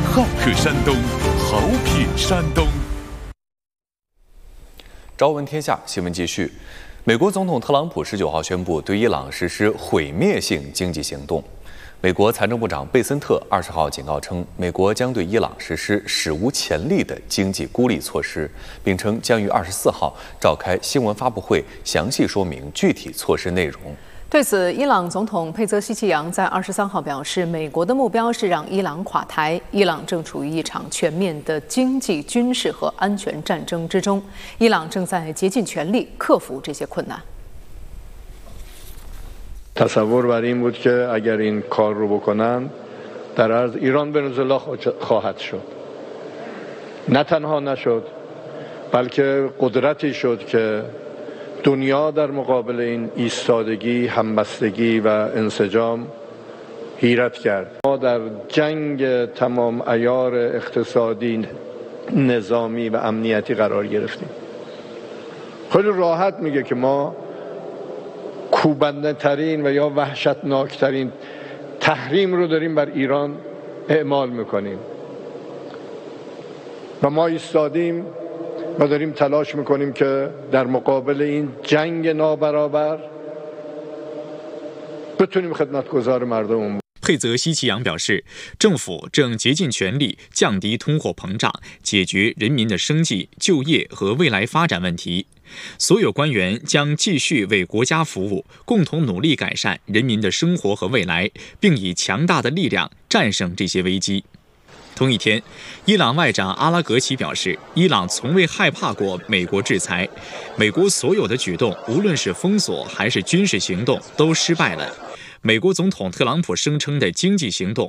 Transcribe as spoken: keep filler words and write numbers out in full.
好客山东，好品山东。 朝闻天下新闻继续。美国总统特朗普十九号宣布对伊朗实施毁灭性经济行动。美国财政部长贝森特二十号警告称，美国将对伊朗实施史无前例的经济孤立措施，并称将于二十四号召开新闻发布会，详细说明具体措施内容。 对此，伊朗总统佩泽希奇扬在二十三号表示，美国的目标是让伊朗垮台。伊朗正处于一场全面的经济、军事和安全战争之中，伊朗正在竭尽全力克服这些困难。 تصور بر این بود که اگر این کار رو بکنن در عرض ایران ونزوئلا خواهد شد. نه تنها نشد، بلکه قدرتی شد که دنیا در مقابل این ایستادگی، همبستگی و انسجام حیرت کرد. ما در جنگ تمام عیار اقتصادی، نظامی و امنیتی قرار گرفتیم. خیلی راحت میگه که ما کوبنده ترین و یا وحشتناک ترین تحریم رو داریم بر ایران اعمال میکنیم و ما ایستادیم و داریم تلاش میکنیم که در مقابل این جنگ نابرابر بتونیم خدمتگزار مردم。 佩泽希奇扬表示，政府正竭尽全力降低通货膨胀，解决人民的生计、就业和未来发展问题。所有官员将继续为国家服务，共同努力改善人民的生活和未来，并以强大的力量战胜这些危机。同一天，伊朗外长阿拉格齐表示，伊朗从未害怕过美国制裁，美国所有的举动，无论是封锁还是军事行动，都失败了。美国总统特朗普声称的经济行动